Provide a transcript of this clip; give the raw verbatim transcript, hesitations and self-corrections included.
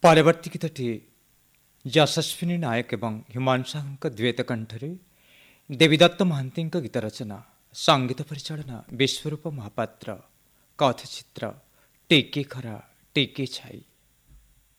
ପରବର୍ତ୍ତୀ ଗୀତଟି ଯଶସ୍ୱିନୀ ନାୟକ ଏବଂ ହିମାଂଶୁ ସାହୁଙ୍କ ଦ୍ୱୈତ କଣ୍ଠରେ ଦେବୀଦତ୍ତ ମହାନ୍ତିଙ୍କ ଗୀତ ରଚନା, ସଙ୍ଗୀତ ପରିଚାଳନା ବିଶ୍ୱରୂପ ମହାପାତ୍ର, କଥଚିତ୍ର ଟିକି ଖରା ଟିକି ଛାଇ।